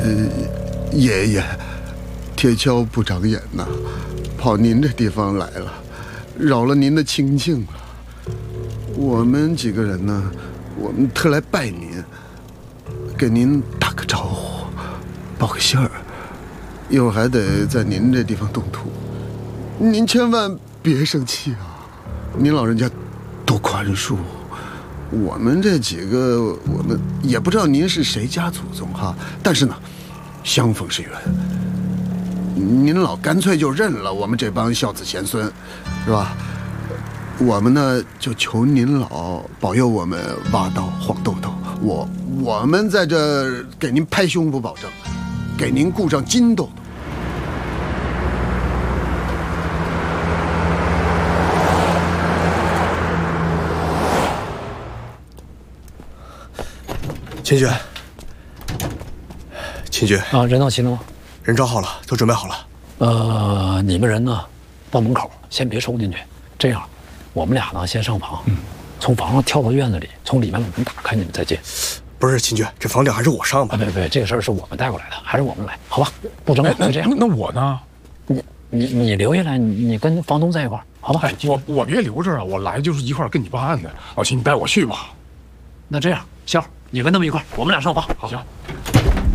爷爷，铁锹不长眼呐，跑您这地方来了，扰了您的清静了。我们几个人呢，我们特来拜您，给您打个招呼，报个信儿。一会儿还得在您这地方动土，您千万别生气啊！您老人家多宽恕。我们这几个，我们也不知道您是谁家祖宗哈，但是呢，相逢是缘。您老干脆就认了我们这帮孝子贤孙，是吧？我们呢就求您老保佑我们挖到黄豆豆，我们在这给您拍胸脯保证，给您顾上金豆豆。 秦军，秦军啊，人到齐了吗？ 人招好了，都准备好了。 你们人呢，到门口先别收进去。这样，我们俩呢先上房，从房上跳到院子里，从里面把门打开，你们再进。 不是秦军，这房顶还是我上吧？ 别，这个事儿是我们带过来的，还是我们来，好吧？不争了，就这样。 那我呢？ 你留下来，你跟房东在一块儿，好吧？ 哎，我别留着啊，我来就是一块儿跟你办案的。老秦，你带我去吧。 那这样，潇，你跟他们一块儿，我们俩上房。 好，行。